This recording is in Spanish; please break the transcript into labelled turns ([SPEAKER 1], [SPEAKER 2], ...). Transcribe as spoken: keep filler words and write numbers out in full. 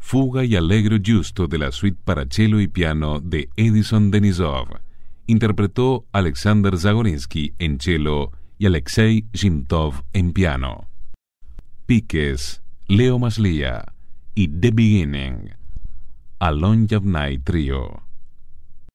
[SPEAKER 1] Fuga y Allegro Giusto de la suite para cello y piano de Edison Denisov. Interpretó Alexander Zagorinsky en cello y Alexei Shimtov en piano. Piques, Leo Maslia y The Beginning, A Long Night Trio.